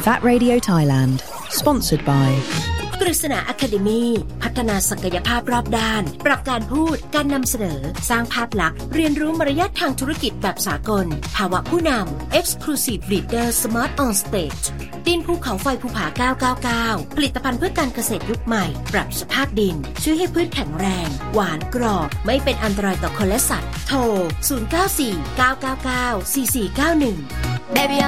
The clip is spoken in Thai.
That Radio Thailand Sponsored by กฤษณาอะคาเดมี่พัฒนาศักยภาพรอบด้านปรับการพูดการนำเสนอสร้างภาพลักษณ์เรียนรู้มารยาททางธุรกิจแบบสากลภาวะผู้นำ Exclusive Leader Smart on Stage ดินภูเขาไฟภูผา999ผลิตภัณฑ์เพื่อการเกษตรยุคใหม่ปรับสภาพดินช่วยให้พืชแข็งแรงหวานกรอบไม่เป็นอันตรายต่อคนและสัตว์โทร0949994491 Baby